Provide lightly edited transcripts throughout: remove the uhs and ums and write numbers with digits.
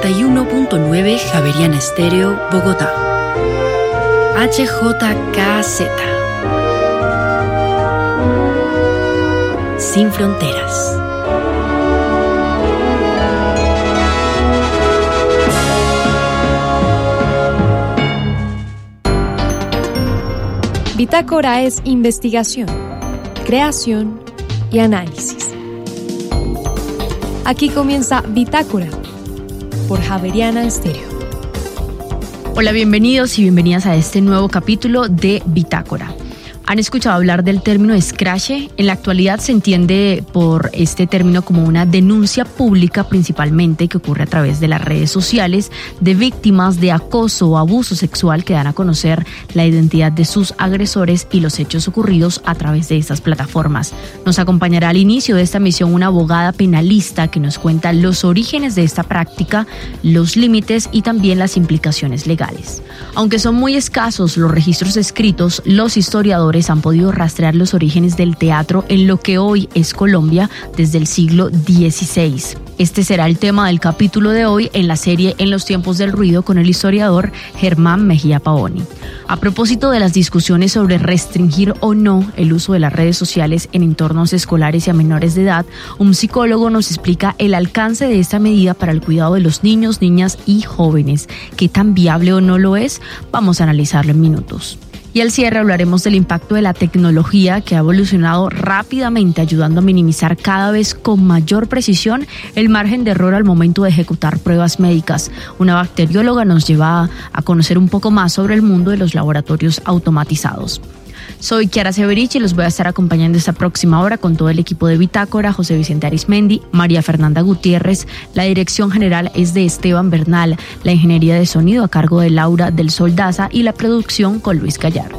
91.9 Javeriana Estéreo, Bogotá. HJKZ. Sin fronteras. Bitácora es investigación, creación y análisis. Aquí comienza Bitácora por Javeriana Estéreo. Hola, bienvenidos y bienvenidas a este nuevo capítulo de Bitácora. ¿Han escuchado hablar del término escrache? En la actualidad se entiende por este término como una denuncia pública principalmente que ocurre a través de las redes sociales de víctimas de acoso o abuso sexual que dan a conocer la identidad de sus agresores y los hechos ocurridos a través de estas plataformas. Nos acompañará al inicio de esta misión una abogada penalista que nos cuenta los orígenes de esta práctica, los límites y también las implicaciones legales. Aunque son muy escasos los registros escritos, los historiadores han podido rastrear los orígenes del teatro en lo que hoy es Colombia desde el siglo XVI. Este será el tema del capítulo de hoy en la serie En los tiempos del ruido con el historiador Germán Mejía Pavoni. A propósito de las discusiones sobre restringir o no el uso de las redes sociales en entornos escolares y a menores de edad, un psicólogo nos explica el alcance de esta medida para el cuidado de los niños, niñas y jóvenes. ¿Qué tan viable o no lo es? Vamos a analizarlo en minutos. Y al cierre hablaremos del impacto de la tecnología que ha evolucionado rápidamente, ayudando a minimizar cada vez con mayor precisión el margen de error al momento de ejecutar pruebas médicas. Una bacterióloga nos lleva a conocer un poco más sobre el mundo de los laboratorios automatizados. Soy Kiara Severich y los voy a estar acompañando esta próxima hora con todo el equipo de Bitácora, José Vicente Arismendi, María Fernanda Gutiérrez. La dirección general es de Esteban Bernal, la ingeniería de sonido a cargo de Laura del Sol Daza y la producción con Luis Gallardo.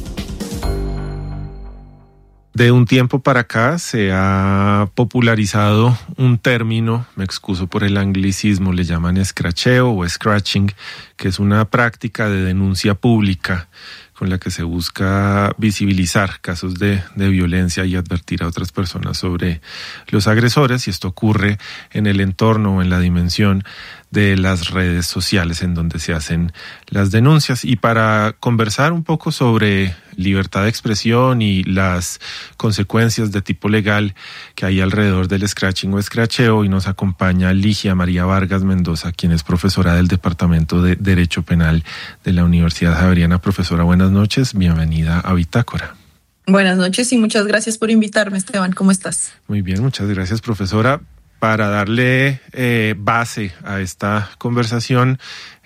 De un tiempo para acá se ha popularizado un término, me excuso por el anglicismo, le llaman escracheo o scratching, que es una práctica de denuncia pública con la que se busca visibilizar casos de violencia y advertir a otras personas sobre los agresores, y esto ocurre en el entorno o en la dimensión de las redes sociales en donde se hacen las denuncias. Y para conversar un poco sobre libertad de expresión y las consecuencias de tipo legal que hay alrededor del scratching o escracheo, hoy nos acompaña Ligia María Vargas Mendoza, quien es profesora del Departamento de Derecho Penal de la Universidad Javeriana. Profesora, buenas noches, bienvenida a Bitácora. Buenas noches y muchas gracias por invitarme, Esteban. ¿Cómo estás? Muy bien, muchas gracias, profesora. Para darle base a esta conversación,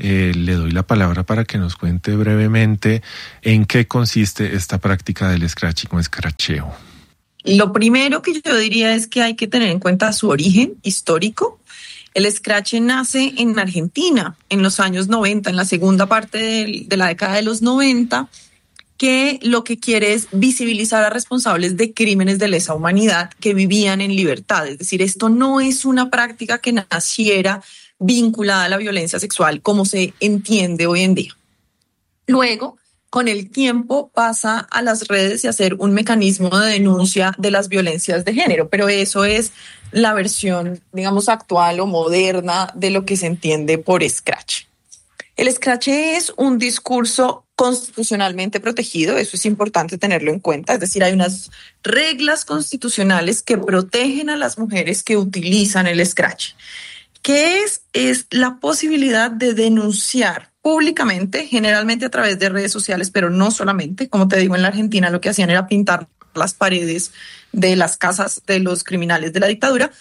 le doy la palabra para que nos cuente brevemente en qué consiste esta práctica del scratching o escracheo. Lo primero que yo diría es que hay que tener en cuenta su origen histórico. El scratch nace en Argentina en los años 90, en la segunda parte de la década de los 90, que lo que quiere es visibilizar a responsables de crímenes de lesa humanidad que vivían en libertad. Es decir, esto no es una práctica que naciera vinculada a la violencia sexual como se entiende hoy en día. Luego, con el tiempo pasa a las redes y a ser un mecanismo de denuncia de las violencias de género, pero eso es la versión, digamos, actual o moderna de lo que se entiende por scratch. El scratch es un discurso constitucionalmente protegido, eso es importante tenerlo en cuenta, es decir, hay unas reglas constitucionales que protegen a las mujeres que utilizan el scratch. ¿Qué es? Es la posibilidad de denunciar públicamente, generalmente a través de redes sociales, pero no solamente. Como te digo, en la Argentina lo que hacían era pintar las paredes de las casas de los criminales de la dictadura,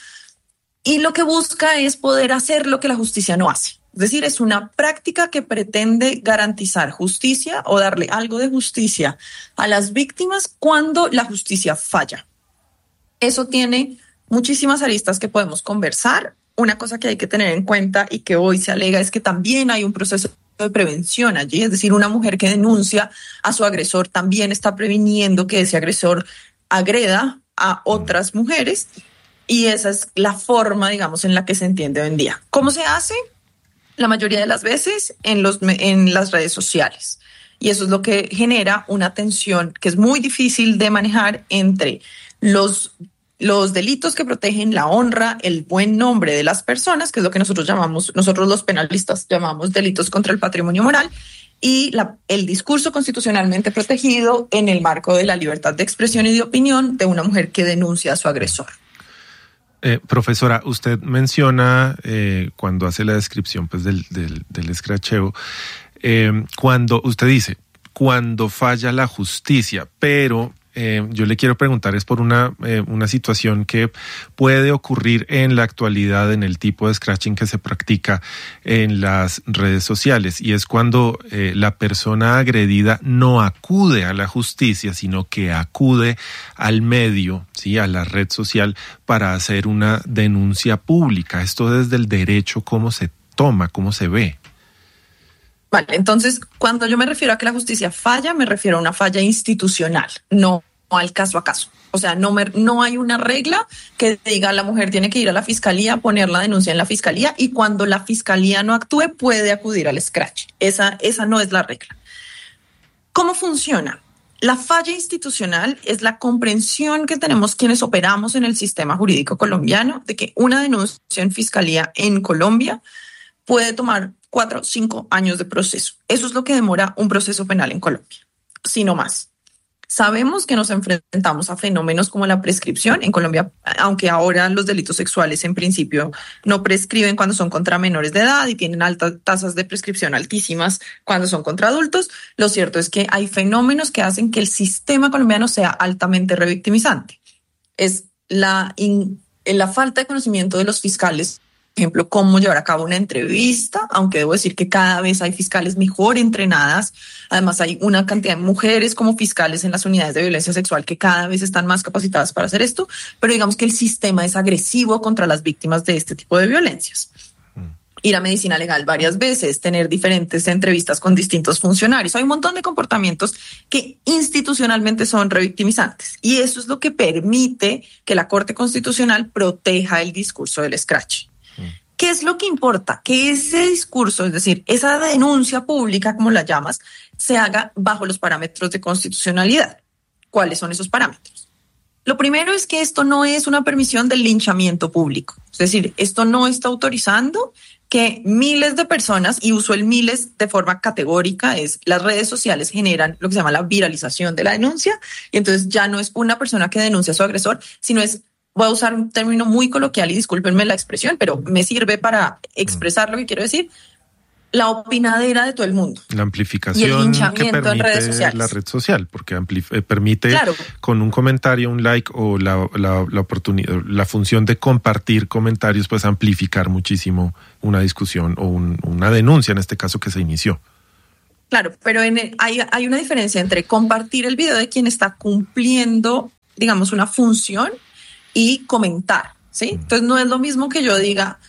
y lo que busca es poder hacer lo que la justicia no hace. Es decir, es una práctica que pretende garantizar justicia o darle algo de justicia a las víctimas cuando la justicia falla. Eso tiene muchísimas aristas que podemos conversar. Una cosa que hay que tener en cuenta y que hoy se alega es que también hay un proceso de prevención allí. Es decir, una mujer que denuncia a su agresor también está previniendo que ese agresor agreda a otras mujeres, y esa es la forma, digamos, en la que se entiende hoy en día. ¿Cómo se hace? La mayoría de las veces en las redes sociales. Y eso es lo que genera una tensión que es muy difícil de manejar entre los los delitos que protegen la honra, el buen nombre de las personas, que es lo que nosotros los penalistas llamamos delitos contra el patrimonio moral, y el discurso constitucionalmente protegido en el marco de la libertad de expresión y de opinión de una mujer que denuncia a su agresor. Profesora, usted menciona cuando hace la descripción pues, del escracheo, cuando usted dice, cuando falla la justicia, pero yo le quiero preguntar es por una situación que puede ocurrir en la actualidad en el tipo de scratching que se practica en las redes sociales, y es cuando la persona agredida no acude a la justicia, sino que acude al medio, ¿sí?, a la red social para hacer una denuncia pública. Esto desde el derecho, ¿cómo se toma, cómo se ve? Vale, entonces, cuando yo me refiero a que la justicia falla, me refiero a una falla institucional, no al caso a caso. O sea, no hay una regla que diga la mujer tiene que ir a la fiscalía, poner la denuncia en la fiscalía, y cuando la fiscalía no actúe puede acudir al scratch. Esa no es la regla. ¿Cómo funciona? La falla institucional es la comprensión que tenemos quienes operamos en el sistema jurídico colombiano de que una denuncia en fiscalía en Colombia puede tomar 4 o 5 años de proceso. Eso es lo que demora un proceso penal en Colombia, si no más. Sabemos que nos enfrentamos a fenómenos como la prescripción. En Colombia, aunque ahora los delitos sexuales en principio no prescriben cuando son contra menores de edad y tienen altas tasas de prescripción altísimas cuando son contra adultos, lo cierto es que hay fenómenos que hacen que el sistema colombiano sea altamente revictimizante. Es la falta de conocimiento de los fiscales, por ejemplo, cómo llevar a cabo una entrevista, aunque debo decir que cada vez hay fiscales mejor entrenadas. Además, hay una cantidad de mujeres como fiscales en las unidades de violencia sexual que cada vez están más capacitadas para hacer esto, pero digamos que el sistema es agresivo contra las víctimas de este tipo de violencias. Ir a medicina legal varias veces, tener diferentes entrevistas con distintos funcionarios. Hay un montón de comportamientos que institucionalmente son revictimizantes, y eso es lo que permite que la Corte Constitucional proteja el discurso del scratch. ¿Qué es lo que importa? Que ese discurso, es decir, esa denuncia pública, como la llamas, se haga bajo los parámetros de constitucionalidad. ¿Cuáles son esos parámetros? Lo primero es que esto no es una permisión del linchamiento público. Es decir, esto no está autorizando que miles de personas, y uso el miles de forma categórica, las redes sociales generan lo que se llama la viralización de la denuncia, y entonces ya no es una persona que denuncia a su agresor, sino voy a usar un término muy coloquial y discúlpenme la expresión, pero me sirve para expresar lo que quiero decir, la opinadera de todo el mundo. La amplificación y el linchamiento que permite en redes sociales. La red social, porque permite, claro, con un comentario, un like o la oportunidad, la función de compartir comentarios, pues amplificar muchísimo una discusión o una denuncia, en este caso, que se inició. Claro, pero hay una diferencia entre compartir el video de quien está cumpliendo, digamos, una función y comentar, ¿sí? Entonces no es lo mismo que yo diga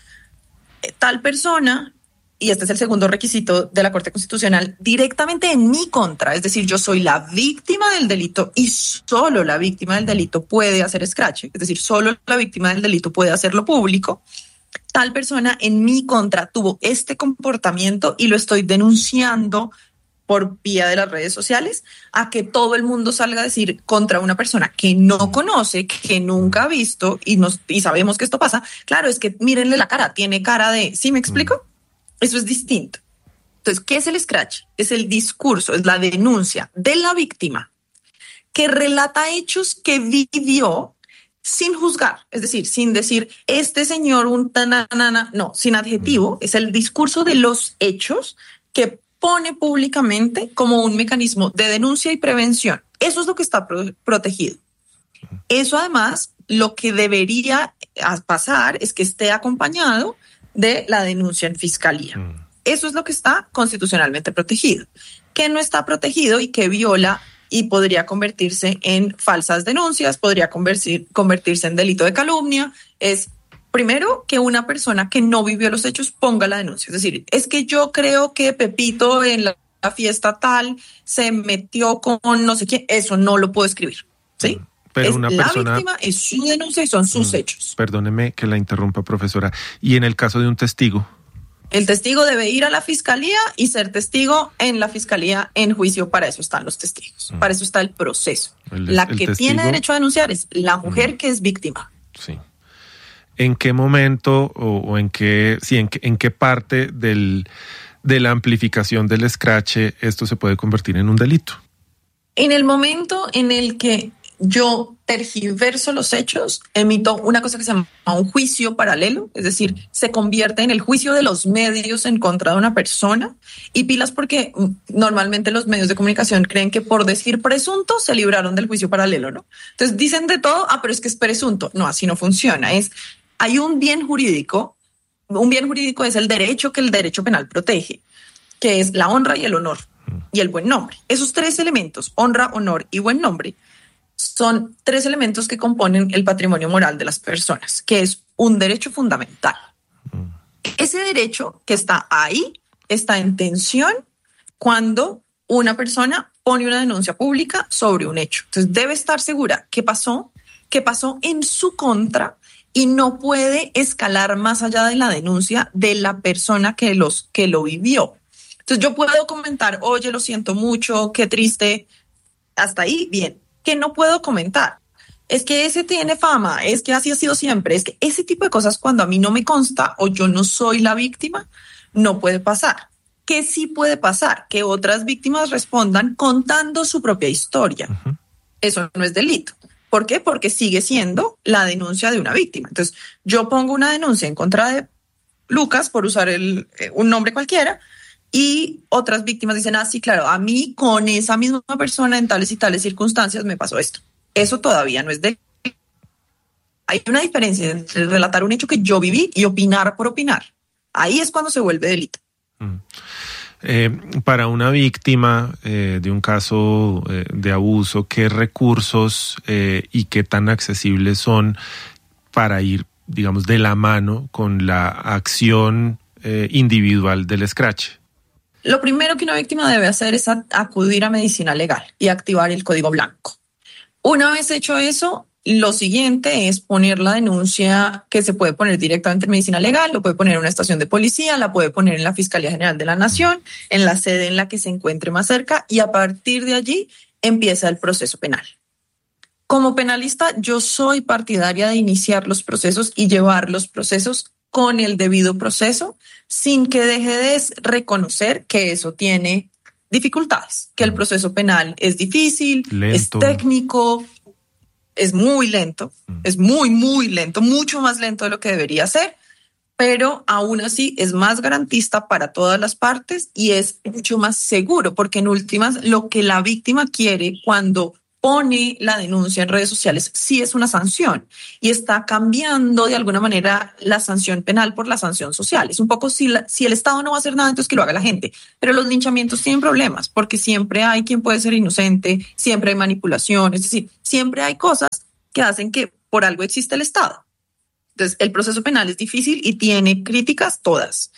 tal persona, y este es el segundo requisito de la Corte Constitucional, directamente en mi contra, es decir, yo soy la víctima del delito y solo la víctima del delito puede hacer scratch, es decir, solo la víctima del delito puede hacerlo público. Tal persona en mi contra tuvo este comportamiento y lo estoy denunciando por vía de las redes sociales, a que todo el mundo salga a decir contra una persona que no conoce, que nunca ha visto, y sabemos que esto pasa. Claro, es que mírenle la cara, tiene cara de... ¿Sí me explico? Eso es distinto. Entonces, ¿qué es el scratch? Es el discurso, es la denuncia de la víctima que relata hechos que vivió sin juzgar, es decir, sin decir, este señor, no, sin adjetivo, es el discurso de los hechos que pone públicamente como un mecanismo de denuncia y prevención. Eso es lo que está protegido. Eso, además, lo que debería pasar es que esté acompañado de la denuncia en fiscalía. Eso es lo que está constitucionalmente protegido. Que no está protegido y que viola y podría convertirse en falsas denuncias, podría convertirse en delito de calumnia, es primero que una persona que no vivió los hechos ponga la denuncia. Es decir, es que yo creo que Pepito en la fiesta tal se metió con no sé quién. Eso no lo puedo escribir, ¿sí? Pero una la persona... víctima, es su denuncia y son sus hechos. Perdóneme que la interrumpa, profesora. ¿Y en el caso de un testigo? El testigo debe ir a la fiscalía y ser testigo en la fiscalía en juicio. Para eso están los testigos, para eso está el proceso. La que tiene derecho a denunciar es la mujer que es víctima. Sí. ¿En qué momento o en qué parte de la amplificación del escrache esto se puede convertir en un delito? En el momento en el que yo tergiverso los hechos, emito una cosa que se llama un juicio paralelo, es decir, se convierte en el juicio de los medios en contra de una persona, y pilas porque normalmente los medios de comunicación creen que por decir presunto se libraron del juicio paralelo, ¿no? Entonces dicen de todo, pero es que es presunto. No, así no funciona. Hay un bien jurídico es el derecho que el derecho penal protege, que es la honra y el honor y el buen nombre. Esos tres elementos, honra, honor y buen nombre, son tres elementos que componen el patrimonio moral de las personas, que es un derecho fundamental. Ese derecho que está ahí está en tensión cuando una persona pone una denuncia pública sobre un hecho. Entonces debe estar segura que pasó en su contra y no puede escalar más allá de la denuncia de la persona que lo vivió. Entonces yo puedo comentar, oye, lo siento mucho, qué triste, hasta ahí, bien. Que no puedo comentar es que ese tiene fama, es que así ha sido siempre, es que ese tipo de cosas cuando a mí no me consta o yo no soy la víctima, no puede pasar. ¿Qué sí puede pasar? Que otras víctimas respondan contando su propia historia. Uh-huh. Eso no es delito. ¿Por qué? Porque sigue siendo la denuncia de una víctima. Entonces, yo pongo una denuncia en contra de Lucas por usar un nombre cualquiera, y otras víctimas dicen, sí, claro, a mí con esa misma persona en tales y tales circunstancias me pasó esto. Eso todavía no es delito. Hay una diferencia entre relatar un hecho que yo viví y opinar por opinar. Ahí es cuando se vuelve delito. Para una víctima de un caso de abuso, ¿qué recursos y qué tan accesibles son para ir, digamos, de la mano con la acción individual del escrache? Lo primero que una víctima debe hacer es acudir a medicina legal y activar el código blanco. Una vez hecho eso, lo siguiente es poner la denuncia, que se puede poner directamente en medicina legal, lo puede poner en una estación de policía, la puede poner en la Fiscalía General de la Nación, en la sede en la que se encuentre más cerca, y a partir de allí empieza el proceso penal. Como penalista, yo soy partidaria de iniciar los procesos y llevar los procesos con el debido proceso, sin que deje de reconocer que eso tiene dificultades, que el proceso penal es difícil, lento, es técnico, es muy lento, es muy, muy lento, mucho más lento de lo que debería ser, pero aún así es más garantista para todas las partes y es mucho más seguro, porque en últimas lo que la víctima quiere cuando pone la denuncia en redes sociales sí es una sanción y está cambiando de alguna manera la sanción penal por la sanción social. Es un poco si el Estado no va a hacer nada, entonces que lo haga la gente. Pero los linchamientos tienen problemas porque siempre hay quien puede ser inocente, siempre hay manipulación, es decir, siempre hay cosas que hacen que por algo existe el Estado. Entonces el proceso penal es difícil y tiene críticas todas,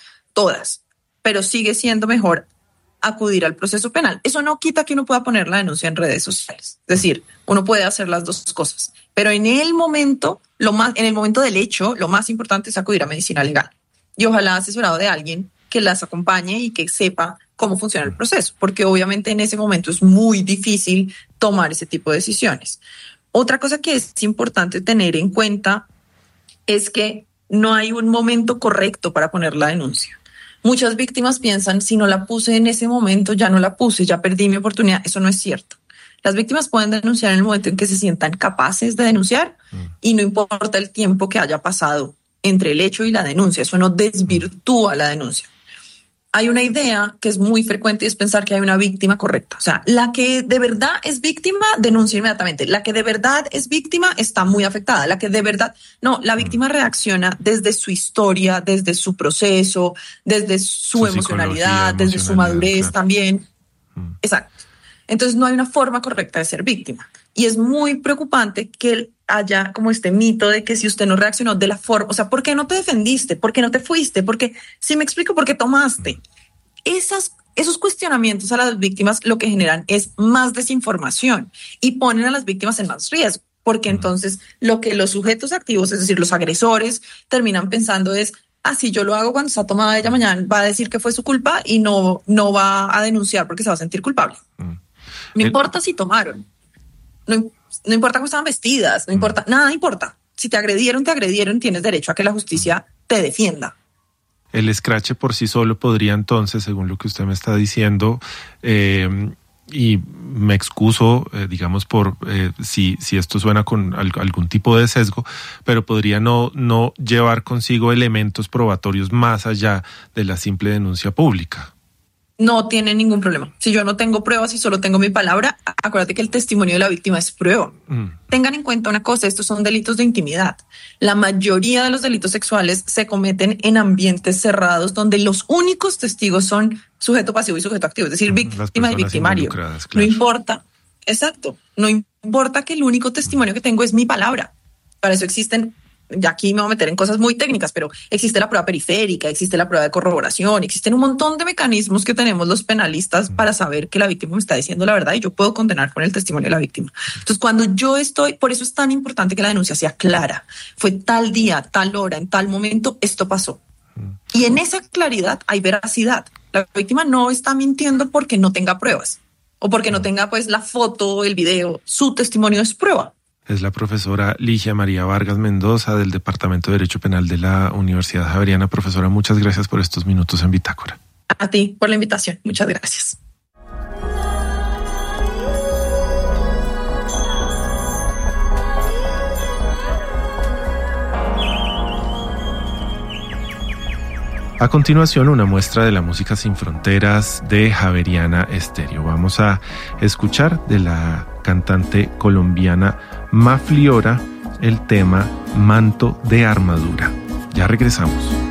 pero sigue siendo mejor acudir al proceso penal. Eso no quita que uno pueda poner la denuncia en redes sociales. Es decir, uno puede hacer las dos cosas. Pero en el momento del hecho, lo más importante es acudir a medicina legal. Y ojalá asesorado de alguien que las acompañe y que sepa cómo funciona el proceso. Porque obviamente en ese momento es muy difícil tomar ese tipo de decisiones. Otra cosa que es importante tener en cuenta es que no hay un momento correcto para poner la denuncia. Muchas víctimas piensan, si no la puse en ese momento, ya no la puse, ya perdí mi oportunidad. Eso no es cierto. Las víctimas pueden denunciar en el momento en que se sientan capaces de denunciar y no importa el tiempo que haya pasado entre el hecho y la denuncia. Eso no desvirtúa la denuncia. Hay una idea que es muy frecuente y es pensar que hay una víctima correcta. O sea, la que de verdad es víctima denuncia inmediatamente. La que de verdad es víctima está muy afectada. No, la víctima reacciona desde su historia, desde su proceso, desde su emocionalidad, desde su madurez, claro. También. Exacto. Entonces no hay una forma correcta de ser víctima. Y es muy preocupante que haya como este mito de que si usted no reaccionó de la forma, o sea, ¿por qué no te defendiste? ¿Por qué no te fuiste? Porque si me explico, ¿por qué tomaste? Esos cuestionamientos a las víctimas lo que generan es más desinformación y ponen a las víctimas en más riesgo, porque entonces lo que los sujetos activos, es decir, los agresores, terminan pensando es, si yo lo hago cuando está tomada ella, mañana va a decir que fue su culpa y no va a denunciar porque se va a sentir culpable. No importa si tomaron, no importa cómo estaban vestidas, no importa, nada importa. Si te agredieron, tienes derecho a que la justicia te defienda. El escrache por sí solo podría entonces, según lo que usted me está diciendo, y me excuso, digamos, por si esto suena con algún tipo de sesgo, pero podría no llevar consigo elementos probatorios más allá de la simple denuncia pública. No tiene ningún problema. Si yo no tengo pruebas y solo tengo mi palabra, acuérdate que el testimonio de la víctima es prueba. Tengan en cuenta una cosa, estos son delitos de intimidad. La mayoría de los delitos sexuales se cometen en ambientes cerrados donde los únicos testigos son sujeto pasivo y sujeto activo, es decir, víctima y victimario. Claro. No importa, exacto, no importa que el único testimonio que tengo es mi palabra. Para eso existen, ya aquí me voy a meter en cosas muy técnicas, pero existe la prueba periférica, existe la prueba de corroboración, existen un montón de mecanismos que tenemos los penalistas para saber que la víctima me está diciendo la verdad y yo puedo condenar con el testimonio de la víctima. Entonces, cuando yo estoy, por eso es tan importante que la denuncia sea clara. Fue tal día, tal hora, en tal momento, esto pasó. Y en esa claridad hay veracidad. La víctima no está mintiendo porque no tenga pruebas o porque no tenga pues la foto, el video. Su testimonio es prueba. Es la profesora Ligia María Vargas Mendoza del Departamento de Derecho Penal de la Universidad Javeriana. Profesora, muchas gracias por estos minutos en Bitácora. A ti por la invitación. Muchas gracias. A continuación, una muestra de la música sin fronteras de Javeriana Estéreo. Vamos a escuchar de la cantante colombiana Mafliora el tema Manto de Armadura. Ya regresamos.